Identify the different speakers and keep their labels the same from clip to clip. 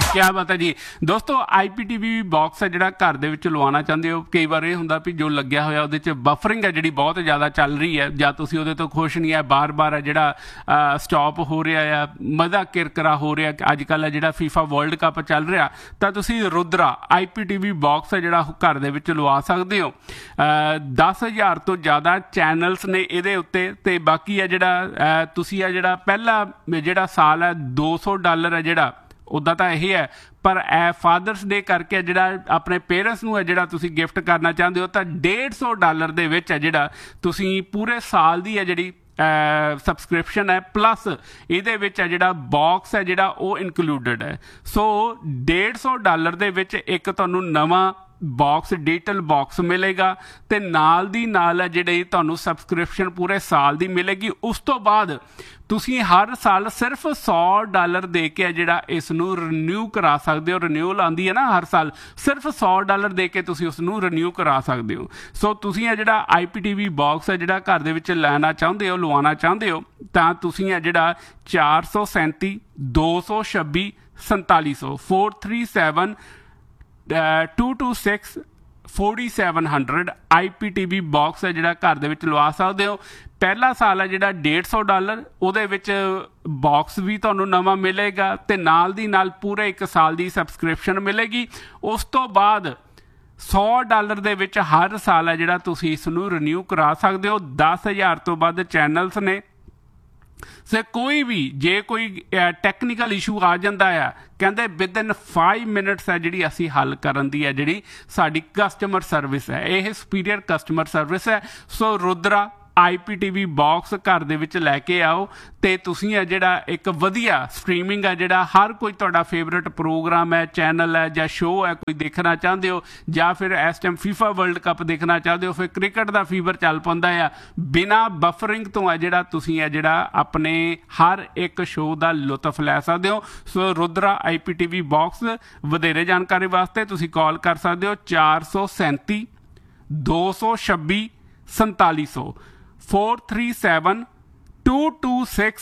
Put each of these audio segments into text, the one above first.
Speaker 1: क्या बात है जी दोस्तों IPTV बॉक्स है जिहड़ा घर दे विच लवाना चाहते हो कई बार ये हुंदा भी जो लग्या होया उहदे च बफरिंग है जिहड़ी बहुत ज़्यादा चल रही है जां तुसीं उहदे तो खुश नहीं है बार बार है जिहड़ा स्टॉप हो रहा है मज़ा किरकरा हो रहा अजकल है जिहड़ा FIFA वर्ल्ड कप चल रहा तो तुसीं रुद्रा IPTV बॉक्स है जिहड़ा घर दे विच लवा सकदे हो 10,000 तो ज़्यादा चैनल्स ने इहदे उत्ते ते बाकी है जिहड़ा तुसीं है जिहड़ा पहला जिहड़ा साल है $200 है जिहड़ा उदा तो यही है पर फादर्स डे करके जिहड़ा अपने पेरेंट्स नूं है जिहड़ा तुसीं गिफ्ट करना चाहते हो तो $150 दे विच है जिहड़ा तुसीं पूरे साल दी है जिहड़ी सबसक्रिप्शन है प्लस इहदे विच है जिहड़ा बॉक्स है जिहड़ा वो इनकलूडिड है सो $150 दे विच एक तुहानूं नवां बॉक्स डिजिटल बॉक्स मिलेगा तो नाल दी नाल है जिहड़ी तुहानूं सबसक्रिप्शन पूरे साल दी मिलेगी उस तो बाद तुसीं हर साल सिर्फ $100 दे के जिहड़ा इसनूं रिन्यू करा सकदे हो रिन्यूअल आंदी है ना हर साल सिर्फ $100 दे के तुसीं उसनूं रिन्यू करा सकदे हो सो तुसीं है जिहड़ा IPTV बॉक्स है जिहड़ा घर दे विच लैना चाहुंदे हो लवाना चाहुंदे हो तां तुसीं है जिहड़ा 437 226 4700 437 226 4700 IPTV बॉक्स है जिहड़ा घर दे विच लवा सकदे हो पहला साल है जिहड़ा $150 ਉਹਦੇ ਵਿੱਚ ਬਾਕਸ ਵੀ ਤੁਹਾਨੂੰ ਨਵਾਂ ਮਿਲੇਗਾ ਤੇ ਨਾਲ ਦੀ ਨਾਲ ਪੂਰੇ 1 ਸਾਲ ਦੀ ਸਬਸਕ੍ਰਿਪਸ਼ਨ ਮਿਲੇਗੀ ਉਸ ਤੋਂ ਬਾਅਦ $100 ਦੇ ਵਿੱਚ ਹਰ ਸਾਲ ਹੈ ਜਿਹੜਾ ਤੁਸੀਂ ਇਸ ਨੂੰ ਰੀਨਿਊ ਕਰਾ ਸਕਦੇ ਹੋ 10,000 ਤੋਂ ਵੱਧ ਚੈਨਲਸ ਨੇ से कोई भी जे कोई टैक्नीकल इशू आ जाता है कहते विदिन 5 मिनट्स है जी असी हल करन दी है जी साडी कस्टमर सर्विस है यह सुपीरियर कस्टमर सर्विस है सो रुद्रा IPTV बॉक्स घर दे विच लैके आओ तो तुसीं है जिहड़ा एक वधिया स्ट्रीमिंग है जिहड़ा हर कोई तुहाडा फेवरेट प्रोग्राम है चैनल है जां शो है कोई देखना चाहते हो जां फिर इस टाइम FIFA वर्ल्ड कप देखना चाहते हो फिर क्रिकेट का फीवर चल पाउंदा है बिना बफरिंग तो है जिहड़ा तुसीं है जिहड़ा अपने हर एक शो का लुत्फ लै सकदे हो सो रुद्रा IPTV बॉक्स वधेरे जानकारी वास्ते तुसीं कॉल कर सकदे हो 437 226 4700 437 226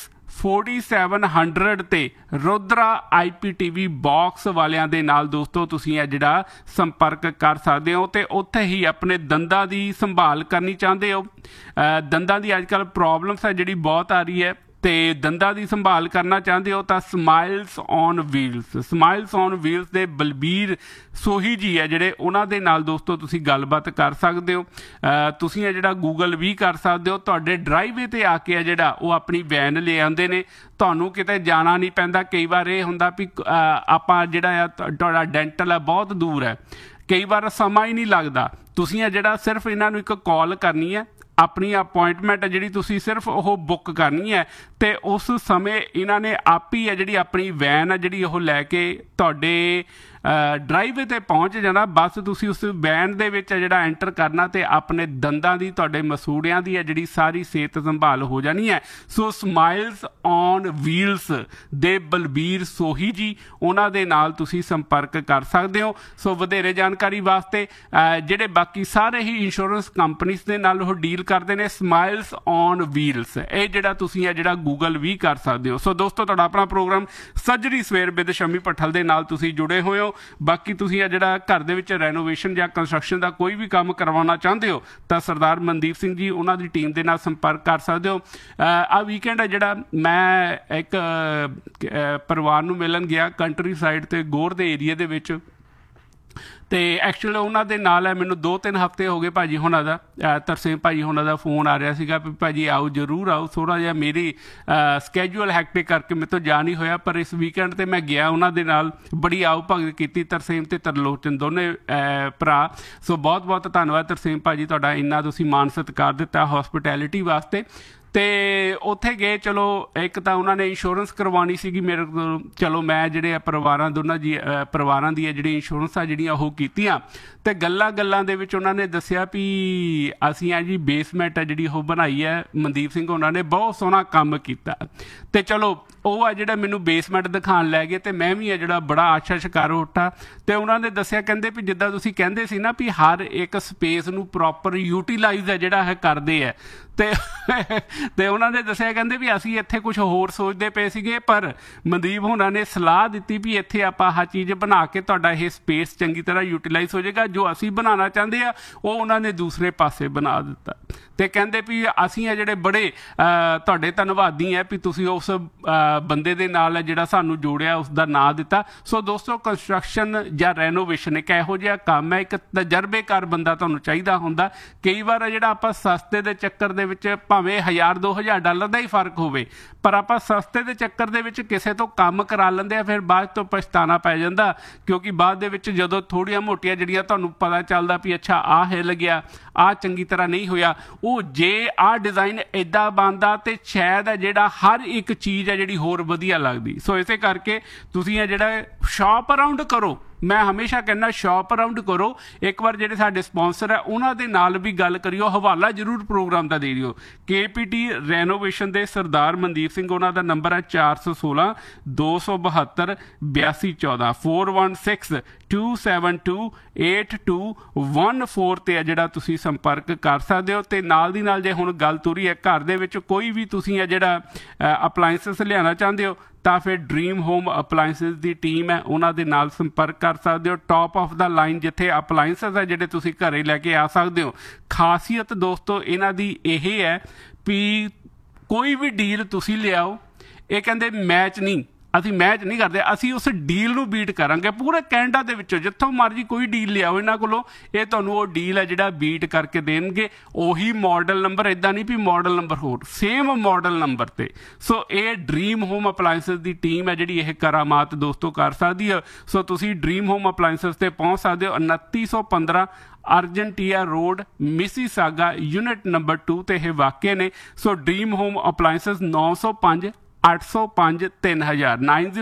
Speaker 1: 4700 ਤੇ रुद्रा IPTV बॉक्स वालियां दे नाल दोस्तों तुसीं है जिहड़ा संपर्क कर सकते हो तो उत्थे ही अपने दंदां दी संभाल करनी चाहते हो दंदां दी अजकल प्रॉब्लम्स है जिहड़ी बहुत आ रही है तो दंदां दी संभाल करना चाहते हो तो स्माइल्स ऑन व्हील्स दे बलबीर सोही जी है जिहड़े उन्हां दे नाल दोस्तों तुसीं गलबात कर सकते हो तुसीं है जिहड़ा गूगल भी कर सकते हो तुहाडे ड्राइवे ते आके है जिहड़ा वो अपनी वैन ले आउंदे ने तुहानूं किते जाना नहीं पैंदा कई बार ये हुंदा भी आपां जिहड़ा तुहाडा डेंटल है बहुत दूर है कई बार समा ही नहीं लगता तुसीं है जिहड़ा सिर्फ इन्हां नूं एक कॉल करनी है अपनी अपॉइंटमेंट है जी तुसी सिर्फ वो बुक करनी है तो उस समय इन्हों ने आप ही है जी अपनी वैन है जी लैके तुहाडे ड्राइवे ते पहुँच जाना बस तुसी उस वैन दे विच है जिहड़ा एंटर करना तो अपने दंदां दी तुहाडे मसूड़ियां दी है जी सारी सेहत संभाल हो जानी है सो स्माइल्स ऑन व्हील्स दे बलबीर सोही जी उन्हां दे नाल तुसी संपर्क कर सकते हो सो वधेरे जानकारी वास्ते जिहड़े बाकी सारे ही इंश्योरेंस कंपनीज दे नाल ओह डील करते हैं स्माइल्स ऑन व्हील्स ये जिहड़ा तुसी है जिहड़ा गूगल भी कर सकते हो सो दोस्तों तुहाडा अपना प्रोग्राम सजरी सवेर विद शमी भट्ठल दे नाल तुसी जुड़े हुए हो बाकी तुसी है जिहड़ा घर दे विच रेनोवेशन या कंस्ट्रक्शन का कोई भी काम करवाना चाहते हो तो सरदार मनदीप सिंह जी उन्हां दी टीम दे नाल संपर्क कर सकते हो आ वीकेंड है जिहड़ा मैं एक परिवार नूं मिलन गया कंट्री साइड ते गोर दे एरिया दे विच तो एक्चुअली उन्होंने नाल है मैंने 2-3 हफ्ते हो गए भाजी होना का तरसेम भाजी होना का फोन आ रहा सीगा भी भाजी आओ जरूर आओ थोड़ा जिहा मेरी स्कैजूअल हैक्टिक करके मेरे तो जा नहीं होया पर इस वीकेंड ते मैं गया उन्होंने नाल बड़ी आओ भगत की तरसेम ते तरलोचन दोने भरा सो बहुत बहुत धन्यवाद तरसेम भाजी तुहाडा इन्ना तुसीं मान सत्कार दिता हॉस्पिटैलिटी वास्ते तो उत्थे गए चलो एक तो उन्होंने इंश्योरेंस करवानी सी मेरे को चलो मैं जिहड़े परिवारां दोनों जी परिवारां दी जिहड़ी इंश्योरेंस आ जिहड़ियां ओह कीतियां ते गल्लां दे विच उन्होंने दस्सिया भी असीं आ जी बेसमेंट है जिहड़ी ओह बनाई है मनदीप सिंह उन्होंने बहुत सोहना काम कीता ते चलो ਉਹ ਆ ਜਿਹੜਾ ਮੈਨੂੰ ਬੇਸਮੈਂਟ ਦਿਖਾਉਣ ਲੈ ਗਏ, ਤੇ ਮੈਂ ਵੀ ਆ ਜਿਹੜਾ ਬੜਾ ਆਸ਼ਾ ਸ਼ਿਕਾਰ ਉੱਠਾ। ਤੇ ਉਹਨਾਂ ਨੇ ਦੱਸਿਆ, ਕਹਿੰਦੇ ਵੀ ਜਿੱਦਾਂ ਤੁਸੀਂ ਕਹਿੰਦੇ ਸੀ ਨਾ ਵੀ ਹਰ ਇੱਕ ਸਪੇਸ ਨੂੰ ਪ੍ਰੋਪਰ ਯੂਟੀਲਾਈਜ਼ ਹੈ ਜਿਹੜਾ ਇਹ ਕਰਦੇ ਹੈ, ਤੇ ਉਹਨਾਂ ਨੇ ਦੱਸਿਆ ਕਹਿੰਦੇ ਵੀ ਅਸੀਂ ਇੱਥੇ ਕੁਝ ਹੋਰ ਸੋਚਦੇ ਪਏ ਸੀਗੇ, ਪਰ ਮਨਦੀਪ ਹੋਣਾ ਨੇ ਸਲਾਹ ਦਿੱਤੀ ਵੀ ਇੱਥੇ ਆਪਾਂ ਆਹ ਚੀਜ਼ ਬਣਾ ਕੇ ਤੁਹਾਡਾ ਇਹ ਸਪੇਸ ਚੰਗੀ ਤਰ੍ਹਾਂ ਯੂਟੀਲਾਈਜ਼ ਹੋ ਜਾਏਗਾ। ਜੋ ਅਸੀਂ ਬਣਾਉਣਾ ਚਾਹੁੰਦੇ ਆ ਉਹ ਉਹਨਾਂ ਨੇ ਦੂਸਰੇ ਪਾਸੇ ਬਣਾ ਦਿੱਤਾ। ਤੇ ਕਹਿੰਦੇ ਵੀ ਅਸੀਂ ਆ ਜਿਹੜੇ ਬੜੇ ਤੁਹਾਡੇ ਧੰਨਵਾਦੀ ਹੈ ਵੀ ਤੁਸੀਂ ਉਸ ਬੰਦੇ ਦੇ ਨਾਲ ਜਿਹੜਾ ਸਾਨੂੰ ਜੋੜਿਆ, ਉਸ ਦਾ ਨਾਂ ਦਿੱਤਾ। ਸੋ ਦੋਸਤੋ, ਕੰਸਟਰਕਸ਼ਨ ਜਾਂ ਰੈਨੋਵੇਸ਼ਨ ਇੱਕ ਇਹੋ ਜਿਹਾ ਕੰਮ ਹੈ, ਇੱਕ ਤਜਰਬੇਕਾਰ ਬੰਦਾ ਤੁਹਾਨੂੰ ਚਾਹੀਦਾ ਹੁੰਦਾ। ਕਈ ਵਾਰ ਜਿਹੜਾ ਆਪਾਂ ਸਸਤੇ ਦੇ ਚੱਕਰ ਦੇ ਵਿੱਚ ਭਾਵੇਂ $1000-2000 ਦਾ ਹੀ ਫਰਕ ਹੋਵੇ, ਪਰ ਆਪਾਂ ਸਸਤੇ ਦੇ ਚੱਕਰ ਦੇ ਵਿੱਚ ਕਿਸੇ ਤੋਂ ਕੰਮ ਕਰਾ ਲੈਂਦੇ ਆ, ਫਿਰ ਬਾਅਦ ਤੋਂ ਪਛਤਾਣਾ ਪੈ ਜਾਂਦਾ। ਕਿਉਂਕਿ ਬਾਅਦ ਦੇ ਵਿੱਚ ਜਦੋਂ ਥੋੜ੍ਹੀਆਂ ਮੋਟੀਆਂ ਜਿਹੜੀਆਂ ਤੁਹਾਨੂੰ ਪਤਾ ਚੱਲਦਾ ਵੀ ਅੱਛਾ ਆਹ ਹਿੱਲ ਗਿਆ, ਆਹ ਚੰਗੀ ਤਰ੍ਹਾਂ ਨਹੀਂ ਹੋਇਆ, ਉਹ ਜੇ ਆਹ ਡਿਜ਼ਾਈਨ ਇੱਦਾਂ ਬਣਦਾ ਤੇ ਸ਼ਾਇਦ ਹੈ ਜਿਹੜਾ ਹਰ ਇੱਕ ਚੀਜ਼ ਹੈ ਜਿਹੜੀ ਹੋਰ ਵਧੀਆ ਲੱਗਦੀ। ਸੋ ਇਸੇ ਕਰਕੇ ਤੁਸੀਂ ਇਹ ਜਿਹੜਾ ਸ਼ਾਪ ਅਰਾਊਂਡ ਕਰੋ। ਮੈਂ ਹਮੇਸ਼ਾ ਕਹਿੰਦਾ ਸ਼ਾਪ ਅਰਾਊਂਡ ਕਰੋ। ਇੱਕ ਵਾਰ ਜਿਹੜੇ ਸਾਡੇ ਸਪਾਂਸਰ ਹੈ ਉਹਨਾਂ ਦੇ ਨਾਲ ਵੀ ਗੱਲ ਕਰਿਓ, ਹਵਾਲਾ ਜ਼ਰੂਰ ਪ੍ਰੋਗਰਾਮ ਦਾ ਦੇ ਦਿਓ। KPT ਰੈਨੋਵੇਸ਼ਨ ਦੇ ਸਰਦਾਰ ਮਨਦੀਪ ਸਿੰਘ, ਉਹਨਾਂ ਦਾ ਨੰਬਰ ਹੈ 416-272-8214 416-272-8214 ਤੇ ਜਿਹੜਾ ਤੁਸੀਂ ਸੰਪਰਕ ਕਰ ਸਕਦੇ ਹੋ। ਤੇ ਨਾਲ ਦੀ ਨਾਲ ਜੇ ਹੁਣ ਗੱਲ ਤੁਰੀ ਹੈ ਘਰ ਦੇ ਵਿੱਚ ਕੋਈ ਵੀ ਤੁਸੀਂ ਹੈ ਜਿਹੜਾ ਅਪਲਾਇੰਸਸ ਲਿਆਉਣਾ ਚਾਹੁੰਦੇ ਹੋ ਤਾਂ ਫਿਰ ਡ੍ਰੀਮ ਹੋਮ ਅਪਲਾਇੰਸਿਸ ਦੀ ਟੀਮ ਹੈ, ਉਹਨਾਂ ਦੇ ਨਾਲ ਸੰਪਰਕ ਕਰ ਸਕਦੇ ਹੋ। ਟੌਪ ਆਫ ਦਾ ਲਾਈਨ ਜਿੱਥੇ ਅਪਲਾਇੰਸਸ ਹੈ ਜਿਹੜੇ ਤੁਸੀਂ ਘਰੇ ਲੈ ਕੇ ਆ ਸਕਦੇ ਹੋ। ਖਾਸੀਅਤ ਦੋਸਤੋ ਇਹਨਾਂ ਦੀ ਇਹ ਹੈ ਵੀ ਕੋਈ ਵੀ ਡੀਲ ਤੁਸੀਂ ਲਿਆਓ, ਇਹ ਕਹਿੰਦੇ ਮੈਚ ਨਹੀਂ, ਅਸੀਂ ਮੈਚ ਨਹੀਂ ਕਰਦੇ, ਅਸੀਂ ਉਸ ਡੀਲ ਨੂੰ ਬੀਟ ਕਰਾਂਗੇ। ਪੂਰੇ ਕੈਨੇਡਾ ਦੇ ਵਿੱਚੋਂ ਜਿੱਥੋਂ ਮਰਜ਼ੀ ਕੋਈ ਡੀਲ ਲਿਆਓ ਇਹਨਾਂ ਕੋਲੋਂ, ਇਹ ਤੁਹਾਨੂੰ ਉਹ ਡੀਲ ਹੈ ਜਿਹੜਾ ਬੀਟ ਕਰਕੇ ਦੇਣਗੇ। ਉਹੀ ਮਾਡਲ ਨੰਬਰ, ਇੱਦਾਂ ਨਹੀਂ ਵੀ ਮਾਡਲ ਨੰਬਰ ਹੋਰ, ਸੇਮ ਮਾਡਲ ਨੰਬਰ ਤੇ। ਸੋ ਇਹ ਡ੍ਰੀਮ ਹੋਮ ਅਪਲਾਇੰਸਸ ਦੀ ਟੀਮ ਹੈ ਜਿਹੜੀ ਇਹ ਕਰਾਮਾਤ ਦੋਸਤੋ ਕਰ ਸਕਦੀ ਹੈ। ਸੋ ਤੁਸੀਂ ਡ੍ਰੀਮ ਹੋਮ ਅਪਲਾਇੰਸਸ ਤੇ ਪਹੁੰਚ ਸਕਦੇ ਹੋ। 2915 Argentina road, Mississauga, unit number 2 ਤੇ ਇਹ ਵਾਕਿਆ ਨੇ। ਸੋ ਡ੍ਰੀਮ ਹੋਮ ਅਪਲਾਇੰਸਸ 905-805-3000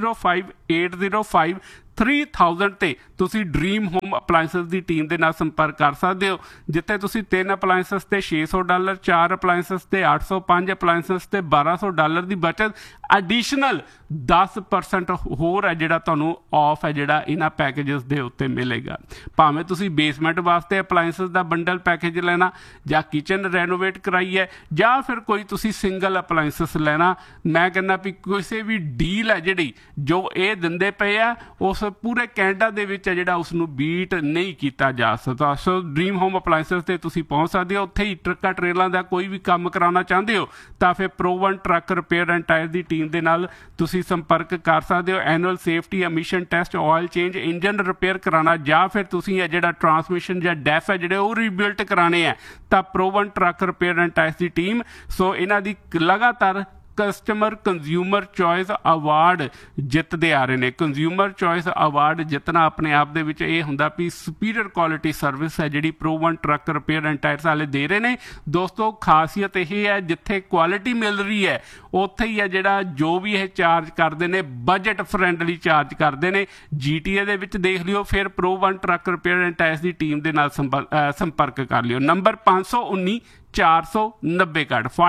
Speaker 1: 9058053000 ਤੇ ਤੁਸੀਂ ਡ੍ਰੀਮ ਹੋਮ ਅਪਲਾਇੰਸਸ ਦੀ ਟੀਮ ਦੇ ਨਾਲ ਸੰਪਰਕ ਕਰ ਸਕਦੇ ਹੋ। ਜਿੱਥੇ ਤੁਸੀਂ 3 ਅਪਲਾਇੰਸਸ ਤੇ $600, 4 ਅਪਲਾਇੰਸਸ ਤੇ $800, 5 ਅਪਲਾਇੰਸਸ ਤੇ $1200 ਦੀ ਬਚਤ, ਐਡੀਸ਼ਨਲ 10% ਹੋਰ ਹੈ ਜਿਹੜਾ ਤੁਹਾਨੂੰ ਆਫ ਹੈ ਜਿਹੜਾ ਇਹਨਾਂ ਪੈਕੇਜਸ ਦੇ ਉੱਤੇ ਮਿਲੇਗਾ। ਭਾਵੇਂ ਤੁਸੀਂ ਬੇਸਮੈਂਟ ਵਾਸਤੇ ਅਪਲਾਇੰਸਸ ਦਾ ਬੰਡਲ ਪੈਕੇਜ ਲੈਣਾ, ਜਾਂ ਕਿਚਨ ਰੈਨੋਵੇਟ ਕਰਾਈ ਹੈ, ਜਾਂ ਫਿਰ ਕੋਈ ਤੁਸੀਂ ਸਿੰਗਲ ਅਪਲਾਇੰਸਸ ਲੈਣਾ, ਮੈਂ ਕਹਿੰਦਾ ਵੀ ਕਿਸੇ ਵੀ ਡੀਲ ਹੈ ਜਿਹੜੀ ਜੋ ਇਹ ਦਿੰਦੇ ਪਏ ਆ ਉਸ ਪੂਰੇ ਕੈਨੇਡਾ ਦੇ ਵਿੱਚ ਹੈ ਜਿਹੜਾ ਉਸ ਨੂੰ ਬੀਟ ਨਹੀਂ ਕੀਤਾ ਜਾ ਸਕਦਾ। ਸੋ ਡ੍ਰੀਮ ਹੋਮ ਅਪਲਾਇੰਸਸ ਤੇ ਤੁਸੀਂ ਪਹੁੰਚ ਸਕਦੇ ਹੋ। ਉੱਥੇ ਹੀ ਟਰੱਕਾਂ ਟਰੇਲਾਂ ਦਾ ਕੋਈ ਵੀ ਕੰਮ ਕਰਾਉਣਾ ਚਾਹੁੰਦੇ ਹੋ ਤਾਂ ਫਿਰ ਪ੍ਰੋਵਨ truck repair and tyre the team ਦੇ ਨਾਲ ਤੁਸੀਂ ਸੰਪਰਕ ਕਰ ਸਕਦੇ ਹੋ। Annual safety emission test, oil change, engine repair ਕਰਾਉਣਾ, ਜਾਂ ਫਿਰ ਤੁਸੀਂ ਇਹ ਜਿਹੜਾ ਟਰਾਂਸਮਿਸ਼ਨ ਜਾਂ ਡੈਫ ਹੈ ਜਿਹੜੇ ਉਹ ਰੀਬਿਲਟ ਕਰਾਉਣੇ ਆ ਤਾਂ ਪ੍ਰੋਵਨ truck repair and tyre the team. ਸੋ ਇਹਨਾਂ ਦੀ ਲਗਾਤਾਰ ਕਸਟਮਰ ਕੰਜ਼ਿਊਮਰ ਚੋਇਸ ਅਵਾਰਡ ਜਿੱਤਦੇ ਆ ਰਹੇ ਨੇ। ਕੰਜ਼ਿਊਮਰ ਚੋਇਸ ਅਵਾਰਡ ਜਿੱਤਣਾ ਆਪਣੇ ਆਪ ਦੇ ਵਿੱਚ ਇਹ ਹੁੰਦਾ ਵੀ ਸੁਪੀਰੀਅਰ ਕੁਆਲਿਟੀ ਸਰਵਿਸ ਹੈ ਜਿਹੜੀ ਪ੍ਰੋਵਨ ਟਰੱਕ ਰਿਪੇਅਰ ਐਂਡ ਟਾਇਰਸ ਵਾਲੇ ਦੇ ਰਹੇ ਨੇ। ਦੋਸਤੋ ਖਾਸੀਅਤ ਇਹ ਹੈ ਜਿੱਥੇ ਕੁਆਲਿਟੀ ਮਿਲ ਰਹੀ ਹੈ ਉੱਥੇ ਹੀ ਹੈ ਜਿਹੜਾ ਜੋ ਵੀ ਇਹ ਚਾਰਜ ਕਰਦੇ ਨੇ ਬਜਟ ਫਰੈਂਡਲੀ ਚਾਰਜ ਕਰਦੇ ਨੇ। GTA ਦੇ ਵਿੱਚ ਦੇਖ ਲਿਓ, ਫਿਰ ਪ੍ਰੋਵਨ truck repair and tyres the team ਦੇ ਨਾਲ ਸੰਪਰਕ ਕਰ ਲਿਓ। ਨੰਬਰ 519-490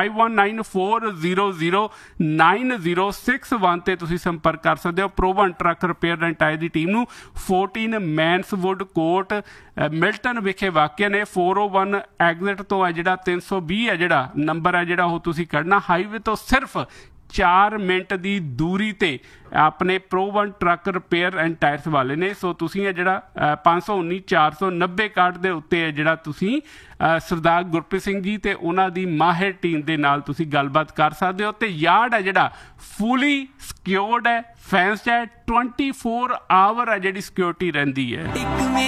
Speaker 1: 5194009061 ਤੇ ਤੁਸੀਂ ਸੰਪਰਕ ਕਰ ਸਕਦੇ ਹੋ ਪ੍ਰੋਵਨ truck repair and tyre the team ਨੂੰ। 14 ਮੈਨਸਵੁੱਡ ਕੋਰਟ, ਮਿਲਟਨ ਵਿਖੇ ਵਾਕਿਆ ਨੇ। 401 ਐਗਜ਼ਿਟ ਤੋਂ ਹੈ ਜਿਹੜਾ 320 ਹੈ ਜਿਹੜਾ ਨੰਬਰ ਹੈ ਜਿਹੜਾ ਉਹ ਤੁਸੀਂ ਕੱਢਣਾ। ਹਾਈਵੇ ਤੋਂ ਸਿਰਫ 4 ਮਿੰਟ ਦੀ ਦੂਰੀ ਤੇ ਆਪਣੇ ਪ੍ਰੋਵਨ ਟਰੱਕ ਰਿਪੇਅਰ ਐਂਡ ਟਾਇਰਸ ਵਾਲੇ ਨੇ। ਸੋ ਤੁਸੀਂ ਇਹ ਜਿਹੜਾ 519-490 ਦੇ ਉੱਤੇ ਹੈ ਜਿਹੜਾ ਤੁਸੀਂ ਸਰਦਾਰ ਗੁਰਪ੍ਰੀਤ ਸਿੰਘ ਜੀ ਤੇ ਉਹਨਾਂ ਦੀ ਮਾਹਿਰ ਟੀਮ ਦੇ ਨਾਲ ਤੁਸੀਂ ਗੱਲਬਾਤ ਕਰ ਸਕਦੇ ਹੋ। ਤੇ ਯਾਰਡ ਹੈ ਜਿਹੜਾ ਫੁਲੀ ਸਿਕਿਉਰਡ ਹੈ, ਫੈਂਸਡ ਹੈ, 24 ਆਵਰ ਹੈ ਜਿਹੜੀ ਸਿਕਿਉਰਿਟੀ ਰਹਿੰਦੀ ਹੈ।